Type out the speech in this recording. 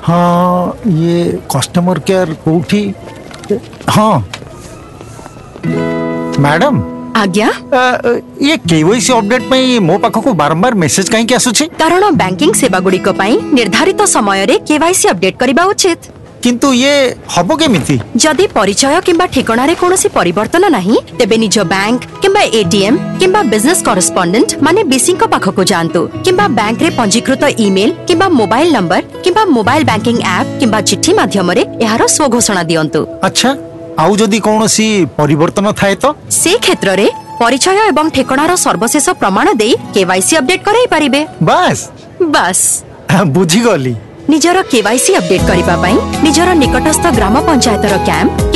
हाँ ये customer care कोठी हाँ मैडम आज्ञा ये केवाईसी अपडेट में मो पाखक बारंबार मेसेज कहीं आसुछि कारण बैंकिंग सेवा गुड़िक निर्धारित समय रे केवाईसी अपडेट करबा उचित किंतु ये हबो केमिति जदि परिचय किंबा ठिकाना रे कोनोसी परिवर्तन नाही तेबे निज बैंक किंबा एटीएम किंबा बिजनेस कॉरेस्पोंडेंट माने बीसी को पाखक जानतु किंबा बैंक रे पंजीकृत ईमेल किंबा मोबाइल नंबर किंबा मोबाइल बैंकिंग ऐप किंबा चिट्ठी माध्यम रे एहारो स्व घोषणा दियंतु। अच्छा आउ जदि कोनोसी परिवर्तन थाए तो से क्षेत्र रे परिचय एवं ठिकानार सर्वशेष प्रमाण देई केवाईसी अपडेट कराई परिबे। बस बस बुझी गली निजर केवाईसी अपडेट करिबा पई निजर निकटस्थ ग्राम पंचायतर कैंप